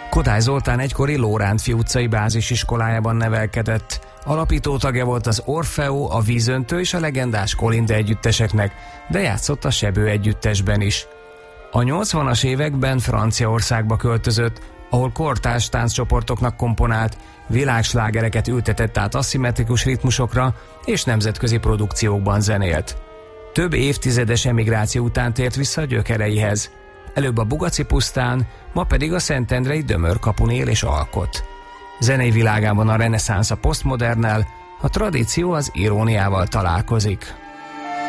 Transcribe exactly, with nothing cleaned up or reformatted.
Kodály Zoltán egykori Lórántfi utcai bázisiskolájában nevelkedett. Alapító tagja volt az Orfeó, a Vízöntő és a legendás Kolinda együtteseknek, de játszott a Sebő együttesben is. A nyolcvanas években Franciaországba költözött, ahol kortárs tánccsoportoknak komponált, világslágereket ültetett át aszimmetrikus ritmusokra és nemzetközi produkciókban zenélt. Több évtizedes emigráció után tért vissza a gyökereihez. Előbb a Bugaci pusztán, ma pedig a szentendrei Dömörkapun él és alkot. Zenei világában a reneszánsz a posztmodernel, a tradíció az iróniával találkozik.